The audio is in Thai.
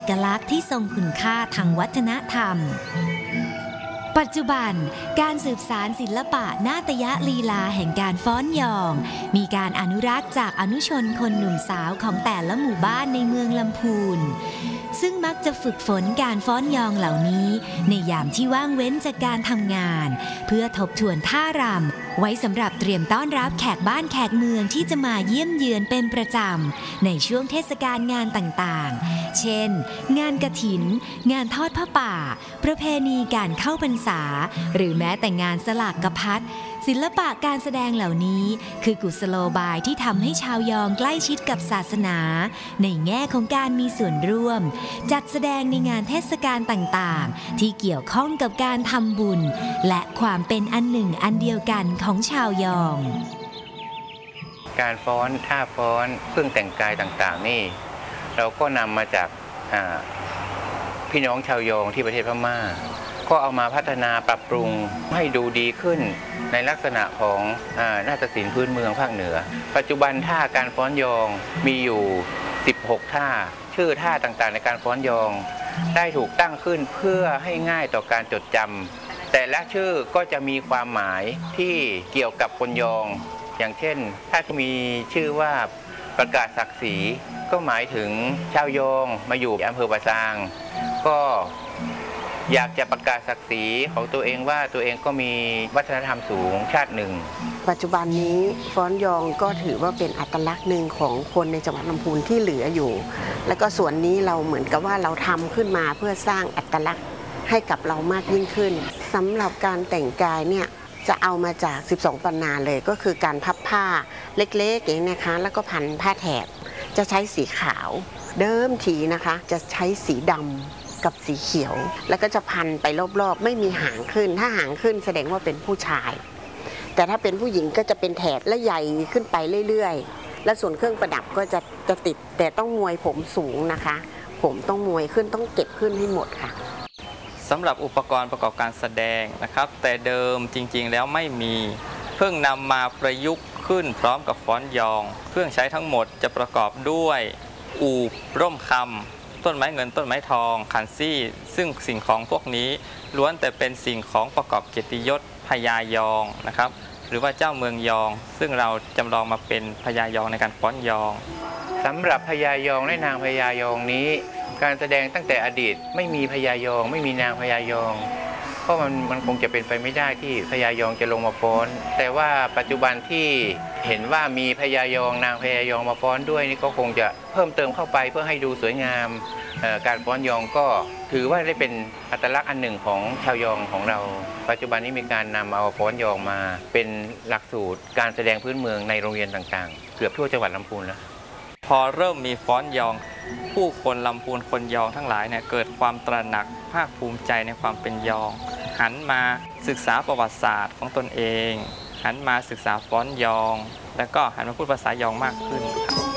เอกลักษณ์ที่ทรงคุณค่าทางวัฒนธรรมปัจจุบันการสืบสานศิลปะนาฏยลีลาแห่งการฟ้อนยองมีการอนุรักษ์จากอนุชนคนหนุ่มสาวของแต่ละหมู่บ้านในเมืองลำพูนซึ่งมักจะฝึกฝนการฟ้อนยองเหล่านี้ในยามที่ว่างเว้นจากการทำงานเพื่อทบทวนท่ารำไว้สำหรับเตรียมต้อนรับแขกบ้านแขกเมืองที่จะมาเยี่ยมเยือนเป็นประจำในช่วงเทศกาลงานต่างๆเช่นงานกฐินงานทอดผ้าป่าประเพณีการเข้าพรรษาหรือแม้แต่งานสลากกพัดศิลปะการแสดงเหล่านี้คือกุศโลบายที่ทำให้ชาวยองใกล้ชิดกับศาสนาในแง่ของการมีส่วนร่วมจัดแสดงในงานเทศกาลต่างๆที่เกี่ยวข้องกับการทำบุญและความเป็นอันหนึ่งอันเดียวกันของชาวยองการฟ้อนท่าฟ้อนเครื่องแต่งกายต่างๆนี่เราก็นำมาจากพี่น้องชาวยองที่ประเทศพม่าก็เอามาพัฒนาปรับปรุงให้ดูดีขึ้นในลักษณะของนาฏศิลป์พื้นเมืองภาคเหนือปัจจุบันท่าการฟ้อนยองมีอยู่16ท่าชื่อท่าต่างๆในการฟ้อนยองได้ถูกตั้งขึ้นเพื่อให้ง่ายต่อการจดจำแต่ละชื่อก็จะมีความหมายที่เกี่ยวกับคนยองอย่างเช่นถ้ามีชื่อว่าประกาศศักดิ์ศรีก็หมายถึงชาวยองมาอยู่อำเภอปะซางก็อยากจะประกาศศักดิ์ศรีของตัวเองว่าตัวเองก็มีวัฒนธรรมสูงชาติหนึ่งปัจจุบันนี้ฟ้อนยองก็ถือว่าเป็นอัตลักษณ์หนึ่งของคนในจังหวัดลำพูนที่เหลืออยู่แล้วก็ส่วนนี้เราเหมือนกับว่าเราทำขึ้นมาเพื่อสร้างอัตลักษณ์ให้กับเรามากยิ่งขึ้นสำหรับการแต่งกายเนี่ยจะเอามาจาก12ปันนาเลยก็คือการพับผ้าเล็กๆอย่างนี้นะคะแล้วก็พันผ้าแถบจะใช้สีขาวเดิมทีนะคะจะใช้สีดำกับสีเขียวแล้วก็จะพันไปรอบๆไม่มีหางขึ้นถ้าหางขึ้นแสดงว่าเป็นผู้ชายแต่ถ้าเป็นผู้หญิงก็จะเป็นแถบและใหญ่ขึ้นไปเรื่อยๆและส่วนเครื่องประดับก็จะติดแต่ต้องมวยผมสูงนะคะผมต้องมวยขึ้นต้องเก็บขึ้นให้หมดค่ะสำหรับอุปกรณ์ประกอบการแสดงนะครับแต่เดิมจริงๆแล้วไม่มีเพิ่งนำมาประยุกต์ขึ้นพร้อมกับฟ้อนยองเครื่องใช้ทั้งหมดจะประกอบด้วยอูบร่มคำต้นไม้เงินต้นไม้ทองขันซี่ซึ่งสิ่งของพวกนี้ล้วนแต่เป็นสิ่งของประกอบเกียรติยศพญายองนะครับหรือว่าเจ้าเมืองยองซึ่งเราจำลองมาเป็นพญายองในการฟ้อนยองสำหรับพญายองและนางพญายองนี้การแสดงตั้งแต่อดีตไม่มีพญายองไม่มีนางพญายองเพราะมันคงจะเป็นไปไม่ได้ที่พญายองจะลงมาฟ้อนแต่ว่าปัจจุบันที่เห็นว่ามีพญายองนางพญายองมาฟ้อนด้วยนี่ก็คงจะเพิ่มเติมเข้าไปเพื่อให้ดูสวยงามการฟ้อนยองก็ถือว่าได้เป็นอัตลักษณ์อันหนึ่งของชาวยองของเราปัจจุบันนี้มีการนำเอาฟ้อนยองมาเป็นหลักสูตรการแสดงพื้นเมืองในโรงเรียนต่างๆเกือบทั่วจังหวัดลำพูนแล้วพอเริ่มมีฟ้อนยองผู้คนลำพูนคนยองทั้งหลายเนี่ยเกิดความตระหนักภาคภูมิใจในความเป็นยองหันมาศึกษาประวัติศาสตร์ของตนเองหันมาศึกษาฟ้อนยองแล้วก็หันมาพูดภาษายองมากขึ้นครับ